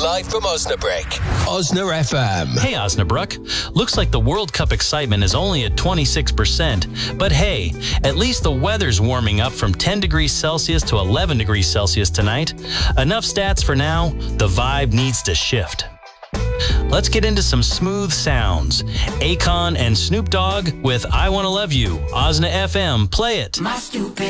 live from Osnabrück. Osna FM. Hey, Osnabrück. Looks like the World Cup excitement is only at 26%. But hey, at least the weather's warming up from 10 degrees Celsius to 11 degrees Celsius tonight. Enough stats for now. The vibe needs to shift. Let's get into some smooth sounds. Akon and Snoop Dogg with I Wanna Love You. Osna FM. Play it. My stupid